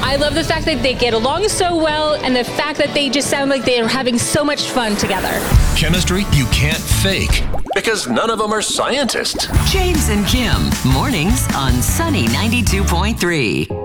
I love the fact that they get along so well and the fact that they just sound like they're having so much fun together. Chemistry you can't fake because none of them are scientists. James and Kim, mornings on Sunny 92.3.